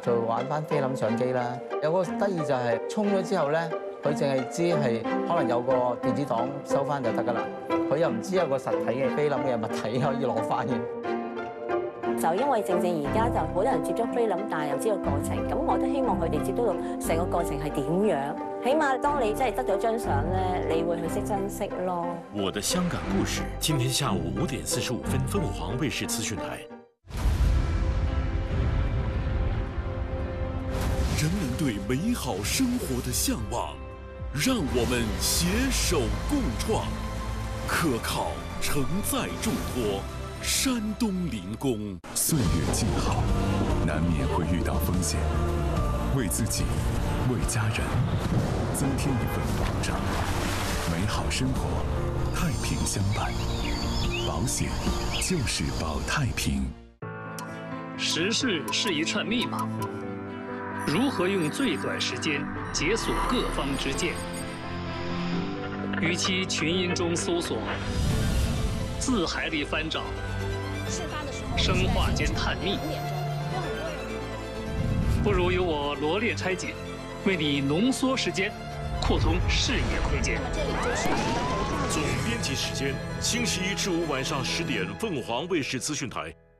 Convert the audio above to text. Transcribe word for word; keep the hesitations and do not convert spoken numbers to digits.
就玩翻菲林相機啦。有個得意就係沖咗之後咧，佢淨係知係可能有個電子檔收翻就得㗎啦，佢又唔知有個實體嘅菲林嘅物體可以攞翻嘅。 就因為正正而家就好多人接觸菲林，但係又知道過程，咁我都希望佢哋接觸到成個過程係點樣。起碼當你真係得咗張相咧，你會去識珍惜咯。 我的香港故事，今天下午五點四十五分，鳳凰衛視資訊台。人們對美好生活的向往，讓我們攜手共創，可靠承載重託。山東臨工， 歲月靜好，難免會遇到風險，為自己，為家人，增添一份保障，美好生活，太平相伴，保險就是保太平。 時事是一串密碼，如何用最短時間解鎖各方之見？與其群英中搜索，字海裡翻找，生化間探秘，不如由我羅列拆解，為你濃縮時間，擴通視野空間。 總編輯時間：星期一至五晚上十點，鳳凰衛視資訊台。